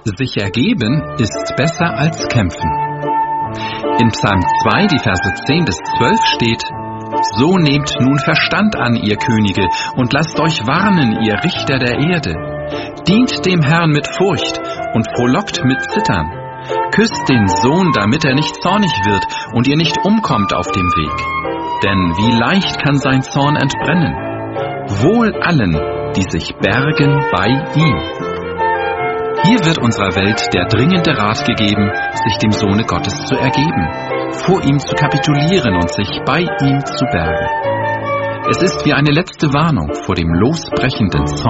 Sich ergeben ist besser als kämpfen. In Psalm 2, die Verse 10 bis 12 steht: So nehmt nun Verstand an, ihr Könige, und lasst euch warnen, ihr Richter der Erde. Dient dem Herrn mit Furcht und frohlockt mit Zittern. Küsst den Sohn, damit er nicht zornig wird und ihr nicht umkommt auf dem Weg. Denn wie leicht kann sein Zorn entbrennen? Wohl allen, die sich bergen bei ihm. Hier wird unserer Welt der dringende Rat gegeben, sich dem Sohne Gottes zu ergeben, vor ihm zu kapitulieren und sich bei ihm zu bergen. Es ist wie eine letzte Warnung vor dem losbrechenden Zorn